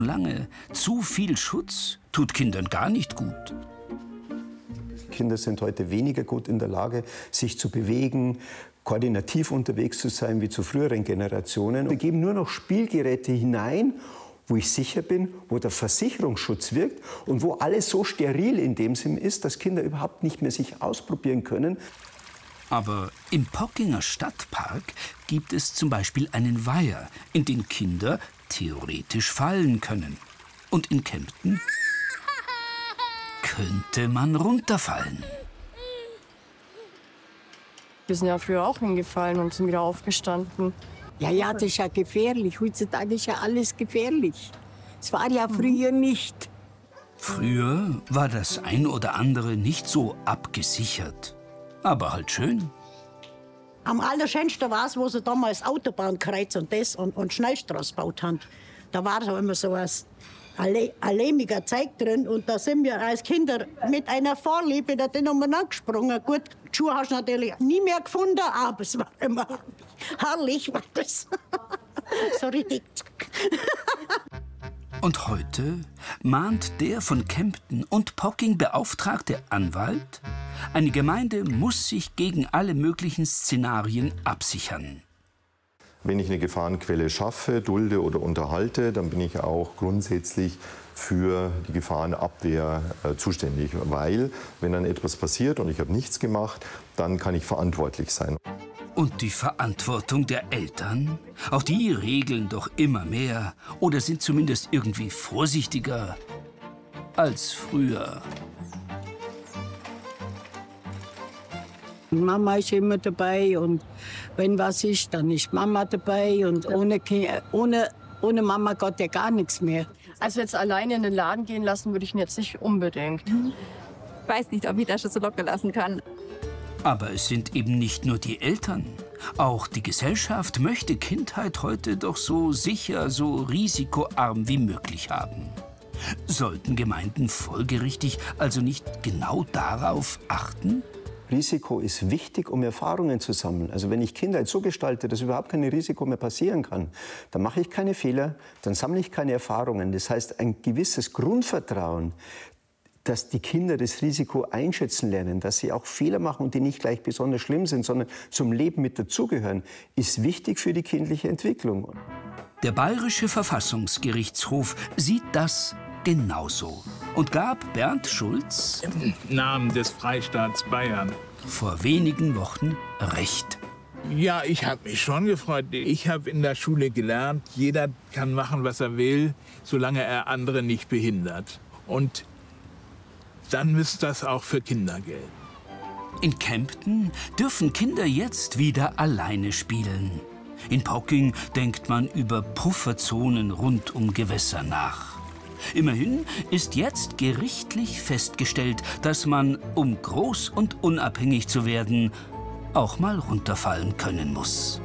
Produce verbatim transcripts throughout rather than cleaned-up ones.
Lange zu viel Schutz tut Kindern gar nicht gut. Kinder sind heute weniger gut in der Lage, sich zu bewegen, koordinativ unterwegs zu sein wie zu früheren Generationen. Wir geben nur noch Spielgeräte hinein, wo ich sicher bin, wo der Versicherungsschutz wirkt und wo alles so steril in dem Sinn ist, dass Kinder überhaupt nicht mehr sich ausprobieren können. Aber im Pockinger Stadtpark gibt es zum Beispiel einen Weiher, in den Kinder theoretisch fallen können. Und in Kempten könnte man runterfallen. Wir sind ja früher auch hingefallen und sind wieder aufgestanden. Ja, ja, das ist ja gefährlich. Heutzutage ist ja alles gefährlich. Es war ja früher nicht. Früher war das ein oder andere nicht so abgesichert. Aber halt schön. Am allerschönsten war es, wo sie damals Autobahnkreuz und das und, und Schnellstraße gebaut haben. Da war so immer so ein lehmiger Zeug drin. Und da sind wir als Kinder mit einer Vorliebe da den umeinander gesprungen. Gut, die Schuhe hast du natürlich nie mehr gefunden, aber es war immer herrlich, war das. So richtig. Und heute mahnt der von Kempten und Pocking beauftragte Anwalt, eine Gemeinde muss sich gegen alle möglichen Szenarien absichern. Wenn ich eine Gefahrenquelle schaffe, dulde oder unterhalte, dann bin ich auch grundsätzlich für die Gefahrenabwehr äh, zuständig. Weil, wenn dann etwas passiert und ich habe nichts gemacht, dann kann ich verantwortlich sein. Und die Verantwortung der Eltern? Auch die regeln doch immer mehr oder sind zumindest irgendwie vorsichtiger als früher. Mama ist immer dabei und wenn was ist, dann ist Mama dabei. Und ohne, ohne, ohne Mama geht ja gar nichts mehr. Also jetzt alleine in den Laden gehen lassen würde ich ihn jetzt nicht unbedingt. Ich weiß nicht, ob ich das schon so locker lassen kann. Aber es sind eben nicht nur die Eltern. Auch die Gesellschaft möchte Kindheit heute doch so sicher, so risikoarm wie möglich haben. Sollten Gemeinden folgerichtig also nicht genau darauf achten? Risiko ist wichtig, um Erfahrungen zu sammeln. Also wenn ich Kindheit so gestalte, dass überhaupt kein Risiko mehr passieren kann, dann mache ich keine Fehler, dann sammle ich keine Erfahrungen. Das heißt, ein gewisses Grundvertrauen, dass die Kinder das Risiko einschätzen lernen, dass sie auch Fehler machen und die nicht gleich besonders schlimm sind, sondern zum Leben mit dazugehören, ist wichtig für die kindliche Entwicklung. Der Bayerische Verfassungsgerichtshof sieht das genauso und gab Bernd Schulz im Namen des Freistaats Bayern vor wenigen Wochen recht. Ja, ich habe mich schon gefreut. Ich habe in der Schule gelernt, jeder kann machen, was er will, solange er andere nicht behindert. Und dann müsste das auch für Kinder gelten. In Kempten dürfen Kinder jetzt wieder alleine spielen. In Pocking denkt man über Pufferzonen rund um Gewässer nach. Immerhin ist jetzt gerichtlich festgestellt, dass man, um groß und unabhängig zu werden, auch mal runterfallen können muss.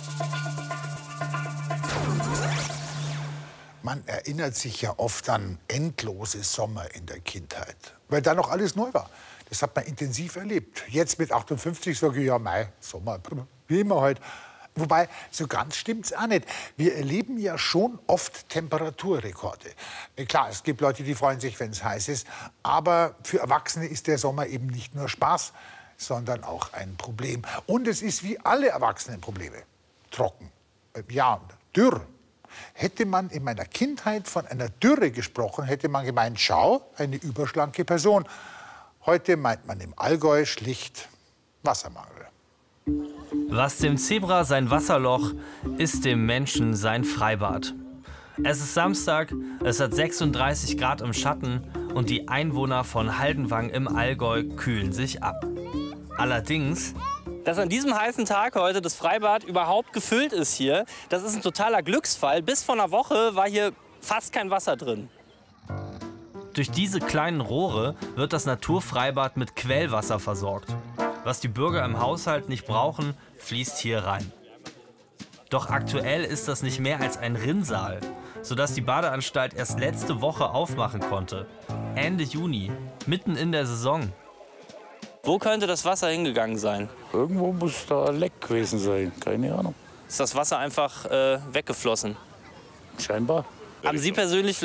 Man erinnert sich ja oft an endlose Sommer in der Kindheit, weil da noch alles neu war. Das hat man intensiv erlebt. Jetzt mit achtundfünfzig sage ich, ja, Mai, Sommer, wie immer halt. Wobei, so ganz stimmt's auch nicht. Wir erleben ja schon oft Temperaturrekorde. Klar, es gibt Leute, die freuen sich, wenn es heiß ist. Aber für Erwachsene ist der Sommer eben nicht nur Spaß, sondern auch ein Problem. Und es ist wie alle Erwachsenenprobleme. Trocken, ja, dürr. Hätte man in meiner Kindheit von einer Dürre gesprochen, hätte man gemeint, schau, eine überschlanke Person. Heute meint man im Allgäu schlicht Wassermangel. Was dem Zebra sein Wasserloch, ist dem Menschen sein Freibad. Es ist Samstag, es hat sechsunddreißig Grad im Schatten und die Einwohner von Haldenwang im Allgäu kühlen sich ab. Allerdings... Dass an diesem heißen Tag heute das Freibad überhaupt gefüllt ist hier, das ist ein totaler Glücksfall. Bis vor einer Woche war hier fast kein Wasser drin. Durch diese kleinen Rohre wird das Naturfreibad mit Quellwasser versorgt. Was die Bürger im Haushalt nicht brauchen, fließt hier rein. Doch aktuell ist das nicht mehr als ein Rinnsal, sodass die Badeanstalt erst letzte Woche aufmachen konnte. Ende Juni, mitten in der Saison. Wo könnte das Wasser hingegangen sein? Irgendwo muss da ein Leck gewesen sein, keine Ahnung. Ist das Wasser einfach äh, weggeflossen? Scheinbar. Haben Sie persönlich